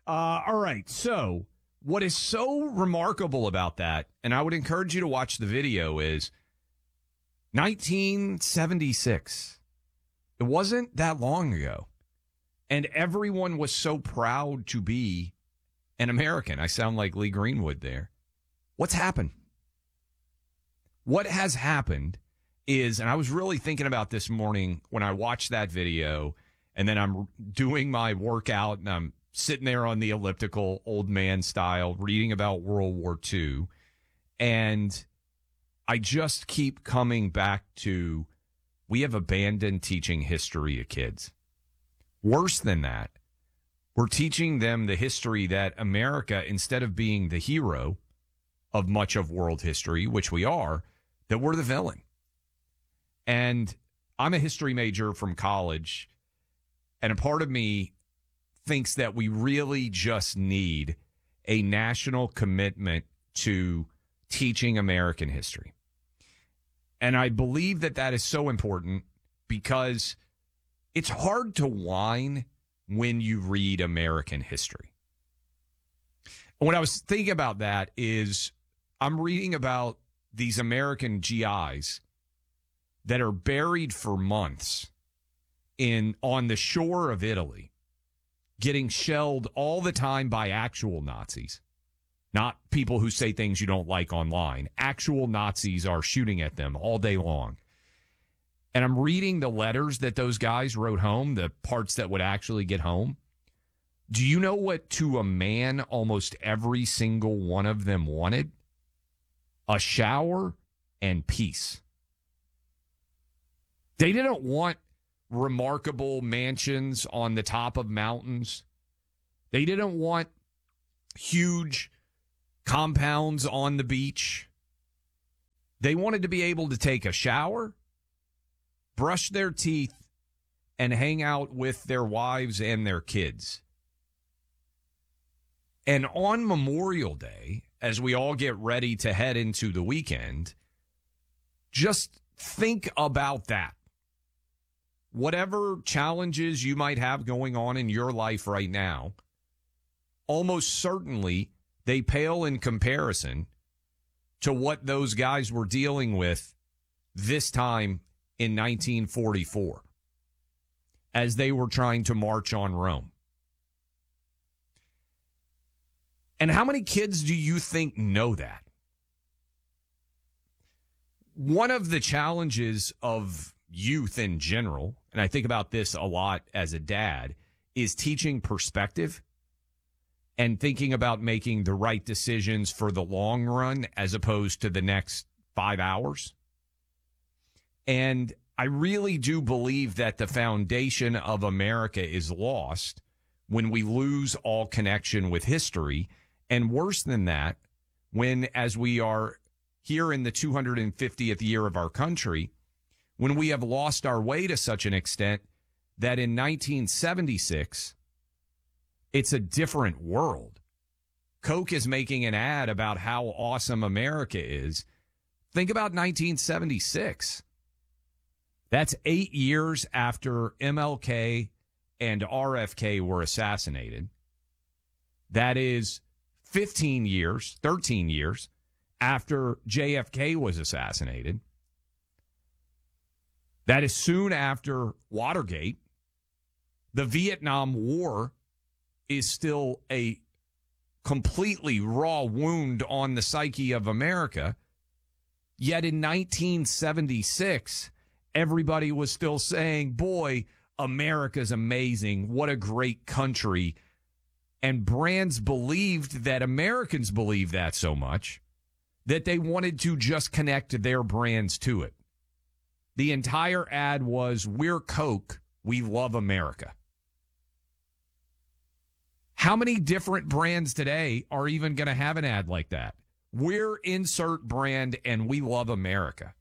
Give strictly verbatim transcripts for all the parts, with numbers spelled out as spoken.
Uh, all right. So, what is so remarkable about that, and I would encourage you to watch the video, is nineteen seventy-six. It wasn't that long ago. And everyone was so proud to be an American. I sound like Lee Greenwood there. What's happened? What has happened is, and I was really thinking about this morning when I watched that video, and then I'm doing my workout, and I'm sitting there on the elliptical, old man style, reading about World War Two. And I just keep coming back to, we have abandoned teaching history to kids. Worse than that, we're teaching them the history that America, instead of being the hero of much of world history, which we are, that we're the villain. And I'm a history major from college, and a part of me thinks that we really just need a national commitment to teaching American history. And I believe that that is so important because it's hard to whine when you read American history. And what I was thinking about that is I'm reading about these American G Is that are buried for months in on the shore of Italy, getting shelled all the time by actual Nazis, not people who say things you don't like online. Actual Nazis are shooting at them all day long. And I'm reading the letters that those guys wrote home, the parts that would actually get home. Do you know what, to a man, almost every single one of them wanted? A shower and peace. They didn't want remarkable mansions on the top of mountains. They didn't want huge compounds on the beach. They wanted to be able to take a shower, brush their teeth, and hang out with their wives and their kids. And on Memorial Day, as we all get ready to head into the weekend, just think about that. Whatever challenges you might have going on in your life right now, almost certainly they pale in comparison to what those guys were dealing with this time in nineteen forty-four as they were trying to march on Rome. And how many kids do you think know that? One of the challenges of youth in general, and I think about this a lot as a dad, is teaching perspective and thinking about making the right decisions for the long run as opposed to the next five hours. And I really do believe that the foundation of America is lost when we lose all connection with history. And worse than that, when, as we are here in the two hundred fiftieth year of our country, when we have lost our way to such an extent that in nineteen seventy-six, it's a different world. Coke is making an ad about how awesome America is. Think about nineteen seventy-six. That's eight years after M L K and R F K were assassinated. That is fifteen years, thirteen years after J F K was assassinated. That is soon after Watergate. The Vietnam War is still a completely raw wound on the psyche of America. Yet in nineteen seventy-six, everybody was still saying, boy, America's amazing. What a great country. And brands believed that Americans believed that so much that they wanted to just connect their brands to it. The entire ad was, we're Coke, we love America. How many different brands today are even going to have an ad like that? We're insert brand and we love America.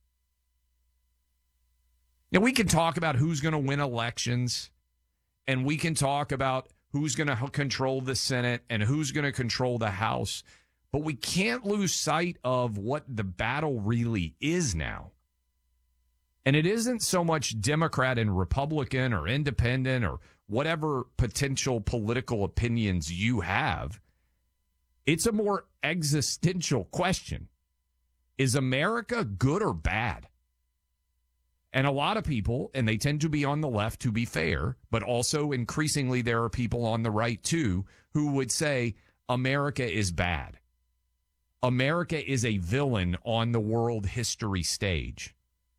Now, we can talk about who's going to win elections, and we can talk about who's going to control the Senate and who's going to control the House, but we can't lose sight of what the battle really is now. And it isn't so much Democrat and Republican or independent or whatever potential political opinions you have, it's a more existential question. Is America good or bad? And a lot of people, and they tend to be on the left to be fair, but also increasingly there are people on the right too who would say America is bad. America is a villain on the world history stage.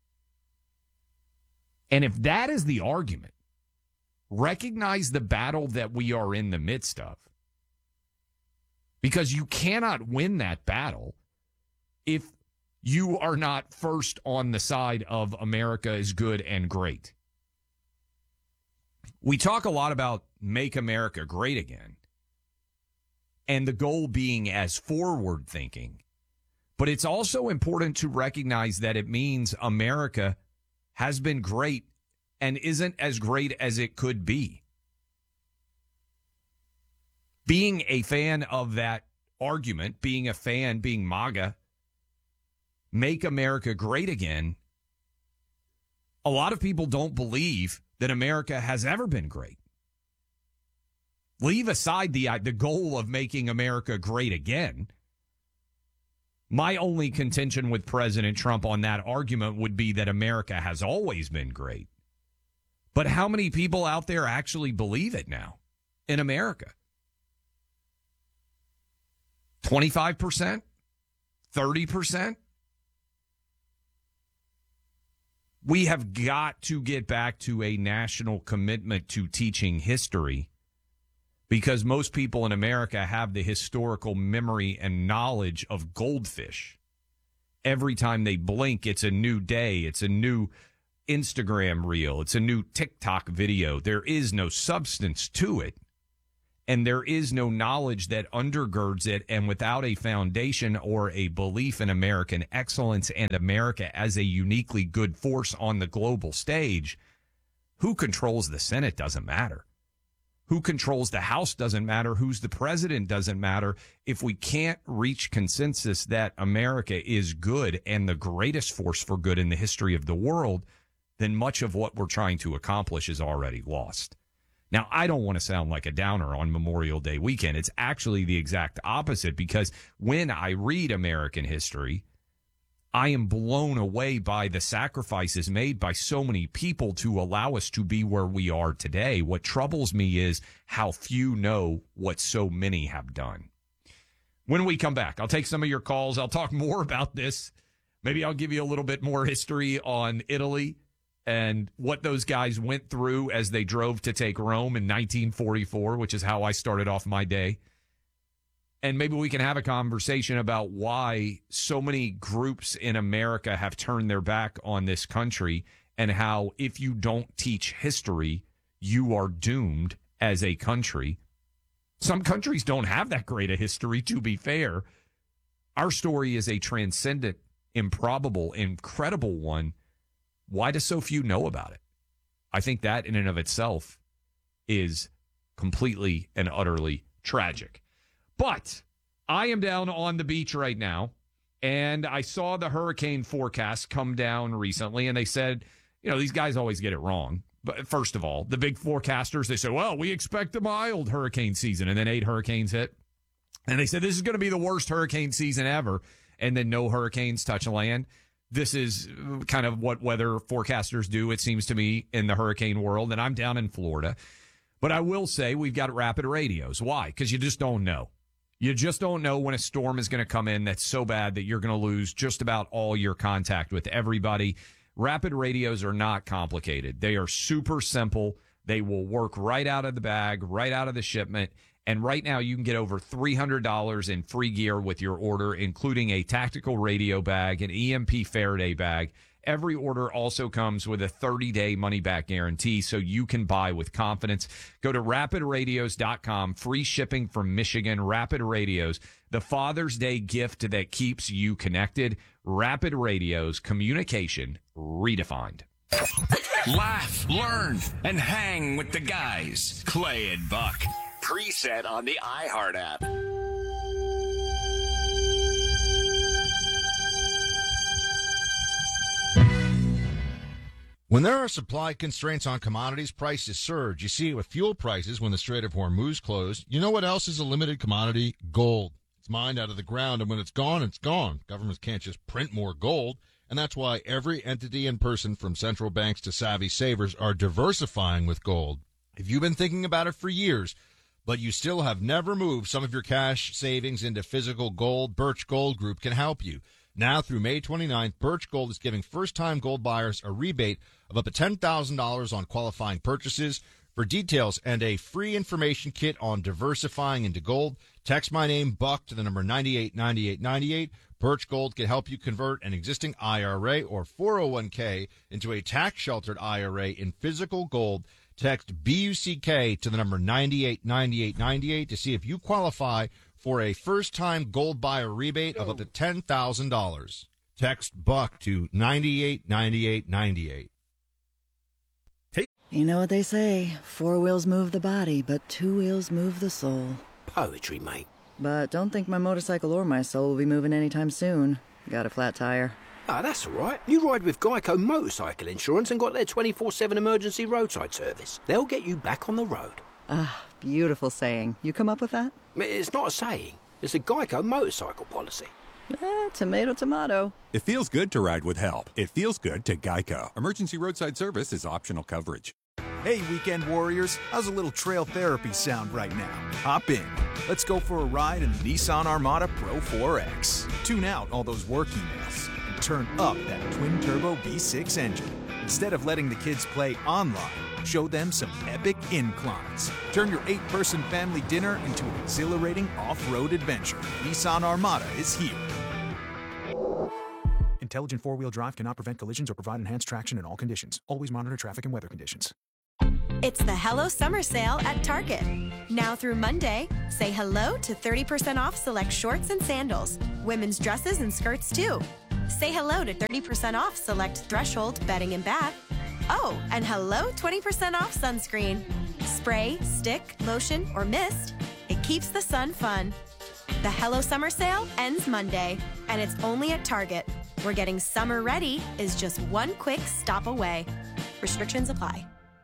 And if that is the argument, recognize the battle that we are in the midst of. Because you cannot win that battle if you are not first on the side of America is good and great. We talk a lot about make America great again, and the goal being as forward thinking. But it's also important to recognize that it means America has been great and isn't as great as it could be. Being a fan of that argument, being a fan, being MAGA, make America great again, a lot of people don't believe that America has ever been great. Leave aside the, the goal of making America great again. My only contention with President Trump on that argument would be that America has always been great. But how many people out there actually believe it now in America? twenty-five percent? thirty percent? We have got to get back to a national commitment to teaching history, because most people in America have the historical memory and knowledge of goldfish. Every time they blink, it's a new day. It's a new Instagram reel. It's a new TikTok video. There is no substance to it. And there is no knowledge that undergirds it. And without a foundation or a belief in American excellence and America as a uniquely good force on the global stage, who controls the Senate doesn't matter. Who controls the House doesn't matter. Who's the president doesn't matter. If we can't reach consensus that America is good and the greatest force for good in the history of the world, then much of what we're trying to accomplish is already lost. Now, I don't want to sound like a downer on Memorial Day weekend. It's actually the exact opposite, because when I read American history, I am blown away by the sacrifices made by so many people to allow us to be where we are today. What troubles me is how few know what so many have done. When we come back, I'll take some of your calls. I'll talk more about this. Maybe I'll give you a little bit more history on Italy and what those guys went through as they drove to take Rome in nineteen forty-four, which is how I started off my day. And maybe we can have a conversation about why so many groups in America have turned their back on this country, and how if you don't teach history, you are doomed as a country. Some countries don't have that great a history, to be fair. Our story is a transcendent, improbable, incredible one. Why do so few know about it? I think that in and of itself is completely and utterly tragic. But I am down on the beach right now, and I saw the hurricane forecast come down recently, and they said, you know, these guys always get it wrong. But first of all, the big forecasters, they said, well, we expect a mild hurricane season, and then eight hurricanes hit. And they said, this is going to be the worst hurricane season ever, and then no hurricanes touch land. This is kind of what weather forecasters do, it seems to me, in the hurricane world. And I'm down in Florida. But I will say we've got rapid radios. Why? Because you just don't know. You just don't know when a storm is going to come in that's so bad that you're going to lose just about all your contact with everybody. Rapid radios are not complicated. They are super simple. They will work right out of the bag, right out of the shipment. And right now you can get over three hundred dollars in free gear with your order, including a tactical radio bag, an E M P Faraday bag. Every order also comes with a thirty-day money-back guarantee, so you can buy with confidence. Go to rapid radios dot com, free shipping from Michigan. Rapid Radios, the Father's Day gift that keeps you connected. Rapid Radios, communication redefined. Laugh, learn, and hang with the guys. Clay and Buck. Preset on the iHeart app. When there are supply constraints on commodities, prices surge. You see it with fuel prices when the Strait of Hormuz closed. You know what else is a limited commodity? Gold. It's mined out of the ground, and when it's gone, it's gone. Governments can't just print more gold, and that's why every entity and person from central banks to savvy savers are diversifying with gold. If you've been thinking about it for years, but you still have never moved some of your cash savings into physical gold, Birch Gold Group can help you. Now through May twenty-ninth, Birch Gold is giving first-time gold buyers a rebate of up to ten thousand dollars on qualifying purchases. For details and a free information kit on diversifying into gold, text my name, Buck, to the number nine eight nine eight nine eight. Birch Gold can help you convert an existing I R A or four oh one k into a tax-sheltered I R A in physical gold. Text B U C K to the number nine eight nine eight nine eight to see if you qualify for a first-time gold buyer rebate of up to ten thousand dollars. Text Buck to nine eight nine eight nine eight. You know what they say, four wheels move the body, but two wheels move the soul. Poetry, mate. But don't think my motorcycle or my soul will be moving anytime soon. Got a flat tire. Ah, that's all right. You ride with Geico Motorcycle Insurance and got their twenty-four seven emergency roadside service. They'll get you back on the road. Ah, beautiful saying. You come up with that? It's not a saying. It's a Geico motorcycle policy. Eh, tomato, tomato. It feels good to ride with help. It feels good to Geico. Emergency roadside service is optional coverage. Hey, weekend warriors, how's a little trail therapy sound right now? Hop in. Let's go for a ride in the Nissan Armada Pro four X. Tune out all those work emails and turn up that twin-turbo V six engine. Instead of letting the kids play online, show them some epic inclines. Turn your eight-person family dinner into an exhilarating off-road adventure. Nissan Armada is here. Intelligent four-wheel drive cannot prevent collisions or provide enhanced traction in all conditions. Always monitor traffic and weather conditions. It's the Hello Summer Sale at Target. Now through Monday, say hello to thirty percent off select shorts and sandals, women's dresses and skirts too. Say hello to thirty percent off select Threshold bedding and bath. Oh, and hello twenty percent off sunscreen. Spray, stick, lotion, or mist. It keeps the sun fun. The Hello Summer Sale ends Monday, and it's only at Target, where getting summer ready is just one quick stop away. Restrictions apply.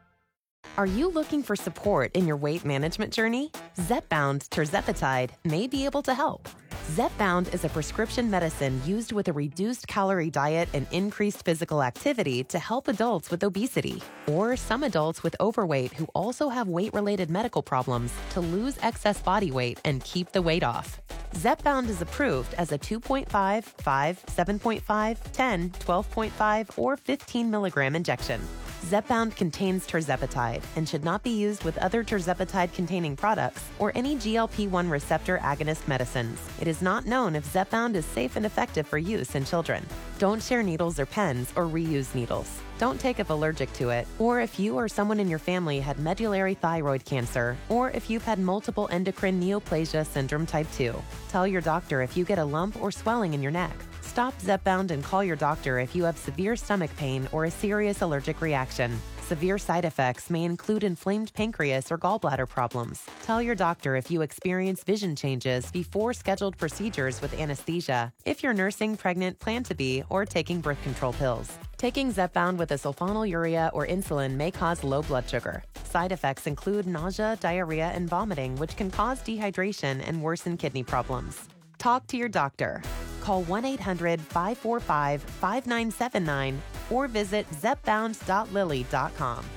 Are you looking for support in your weight management journey? Zepbound tirzepatide may be able to help. Zepbound is a prescription medicine used with a reduced calorie diet and increased physical activity to help adults with obesity or some adults with overweight who also have weight-related medical problems to lose excess body weight and keep the weight off. Zepbound is approved as a two point five, five, seven point five, ten, twelve point five, or fifteen milligram injection. Zepbound contains tirzepatide and should not be used with other tirzepatide-containing products or any G L P one receptor agonist medicines. It is not known if Zepbound is safe and effective for use in children. Don't share needles or pens or reuse needles. Don't take if allergic to it, or if you or someone in your family had medullary thyroid cancer, or if you've had multiple endocrine neoplasia syndrome type two. Tell your doctor if you get a lump or swelling in your neck. Stop Zepbound and call your doctor if you have severe stomach pain or a serious allergic reaction. Severe side effects may include inflamed pancreas or gallbladder problems. Tell your doctor if you experience vision changes before scheduled procedures with anesthesia, if you're nursing, pregnant, plan to be, or taking birth control pills. Taking Zepbound with a sulfonylurea or insulin may cause low blood sugar. Side effects include nausea, diarrhea, and vomiting, which can cause dehydration and worsen kidney problems. Talk to your doctor. Call one eight hundred, five four five, five nine seven nine or visit zepbound dot lilly dot com.